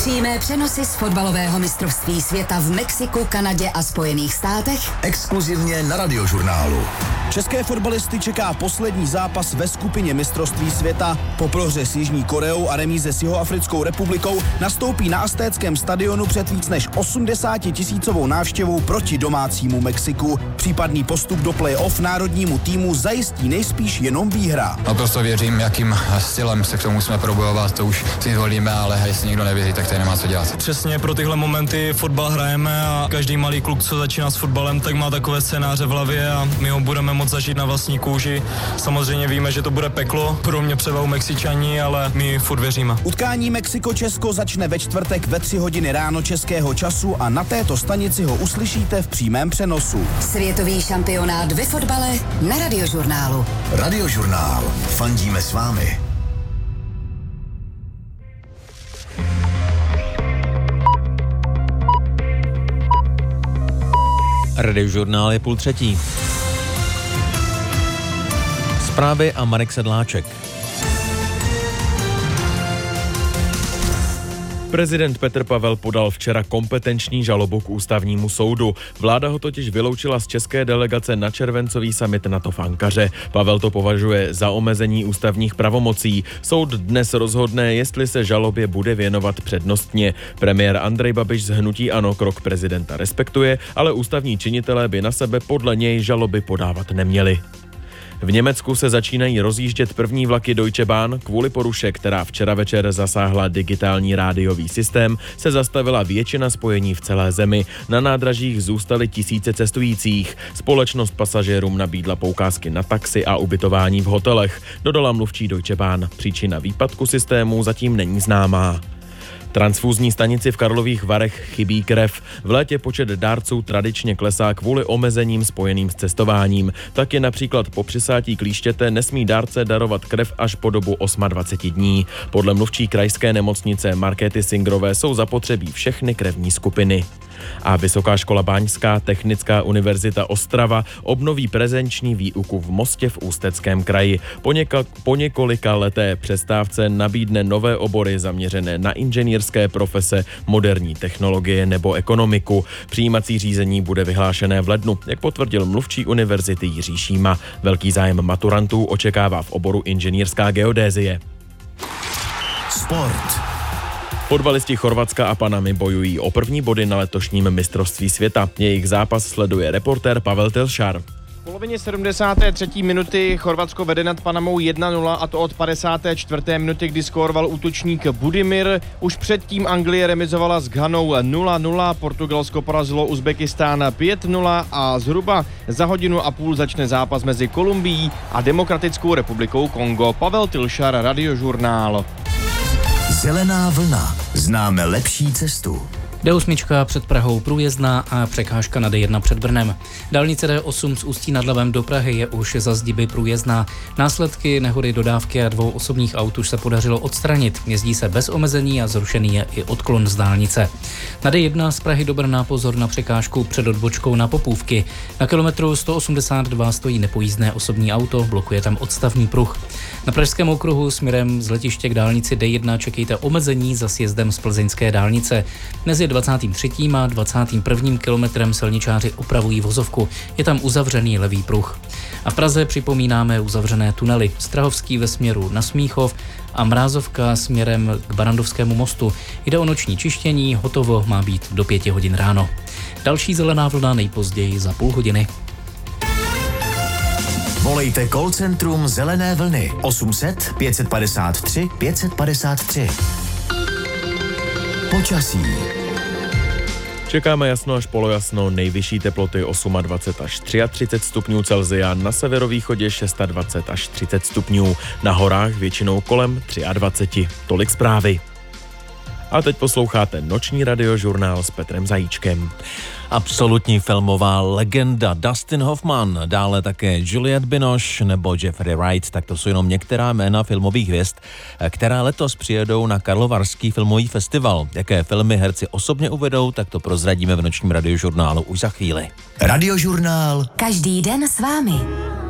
Přímé přenosy z fotbalového mistrovství světa v Mexiku, Kanadě a Spojených státech. Exkluzivně na Radiožurnálu. České fotbalisty čeká poslední zápas ve skupině mistrovství světa. Po prohře s Jižní Koreou a remíze s Jihoafrickou republikou nastoupí na Aztéckém stadionu před víc než 80 000 návštěvou proti domácímu Mexiku. Případný postup do play-off národnímu týmu zajistí nejspíš jenom výhra. Naprosto věřím, jakým stylem se k tomu musíme probojovat, to už si zvolíme, ale jestli někdo nevěří, tak tady nemá co dělat. Přesně pro tyhle momenty fotbal hrajeme a každý malý kluk, co začíná s fotbalem, tak má takové scénáře v hlavě a my ho budeme moct zažít na vlastní kůži. Samozřejmě víme, že to bude peklo, pro mě převahou Mexičani, ale my furt věříme. Utkání Mexiko-Česko začne ve čtvrtek ve 3 hodiny ráno českého času a na této stanici ho uslyšíte v přímém přenosu. Světový šampionát ve fotbale na Radiožurnálu. Radiožurnál. Fandíme s vámi. Radiožurnál je 2:30. Zprávy a Marek Sedláček. Prezident Petr Pavel podal včera kompetenční žalobu k ústavnímu soudu. Vláda ho totiž vyloučila z české delegace na červencový summit NATO v Ankaře. Pavel to považuje za omezení ústavních pravomocí. Soud dnes rozhodne, jestli se žalobě bude věnovat přednostně. Premiér Andrej Babiš z hnutí ANO krok prezidenta respektuje, ale ústavní činitelé by na sebe podle něj žaloby podávat neměli. V Německu se začínají rozjíždět první vlaky Deutsche Bahn. Kvůli poruše, která včera večer zasáhla digitální rádiový systém, se zastavila většina spojení v celé zemi. Na nádražích zůstaly tisíce cestujících. Společnost pasažérům nabídla poukázky na taxi a ubytování v hotelech, dodala mluvčí Deutsche Bahn. Příčina výpadku systému zatím není známá. Transfúzní stanici v Karlových Varech chybí krev. V létě počet dárců tradičně klesá kvůli omezením spojeným s cestováním. Taky například po přisátí klíštěte nesmí dárce darovat krev až po dobu 28 dní. Podle mluvčí krajské nemocnice Markéty Singrové jsou zapotřebí všechny krevní skupiny. A Vysoká škola báňská, Technická univerzita Ostrava obnoví prezenční výuku v Mostě v Ústeckém kraji. Po několika leté přestávce nabídne nové obory zaměřené na inženýrské profese, moderní technologie nebo ekonomiku. Přijímací řízení bude vyhlášené v lednu, jak potvrdil mluvčí univerzity Jiří Šíma. Velký zájem maturantů očekává v oboru inženýrská geodézie. Sport. Fotbalisti Chorvatska a Panamy bojují o první body na letošním mistrovství světa. Jejich zápas sleduje reportér Pavel Tilšar. V polovině 73. minuty Chorvatsko vede nad Panamou 1-0 a to od 54. minuty, kdy skóroval útočník Budimir. Už předtím Anglie remizovala s Ghanou 0-0, Portugalsko porazilo Uzbekistán 5-0 a zhruba za hodinu a půl začne zápas mezi Kolumbií a Demokratickou republikou Kongo. Pavel Tilšar, Radiožurnál. Zelená vlna. Známe lepší cestu. D8 před Prahou průjezdná a překážka na D1 před Brnem. Dálnice D8 z Ústí nad Labem do Prahy je už za zdiby průjezdná. Následky nehody dodávky a 2 osobních aut už se podařilo odstranit. Jezdí se bez omezení a zrušený je i odklon z dálnice. Na D1 z Prahy do Brna pozor na překážku před odbočkou na Popůvky. Na kilometru 182 stojí nepojízdné osobní auto, blokuje tam odstavní pruh. Na Pražském okruhu směrem z letiště k dálnici D1 čekejte omezení za sjezdem z plzeňské dálnice. Mezi 23. a 21. kilometrem silničáři opravují vozovku. Je tam uzavřený levý pruh. A v Praze připomínáme uzavřené tunely. Strahovský ve směru na Smíchov a Mrázovka směrem k Barandovskému mostu. Jde o noční čištění, hotovo má být do 5 hodin ráno. Další zelená vlna nejpozději za půl hodiny. Volejte call centrum Zelené vlny 800 553 553. Počasí. Čekáme jasno až polojasno, nejvyšší teploty 28 až 33 stupňů Celsia, na severovýchodě 26 až 30 stupňů, na horách většinou kolem 23. Tolik zprávy. A teď posloucháte noční radiožurnál s Petrem Zajíčkem. Absolutní filmová legenda Dustin Hoffman, dále také Juliette Binoche nebo Jeffrey Wright, tak to jsou jenom některá jména filmových hvězd, které letos přijedou na Karlovarský filmový festival. Jaké filmy herci osobně uvedou, tak to prozradíme v nočním radiožurnálu už za chvíli. Radiožurnál. Každý den s vámi.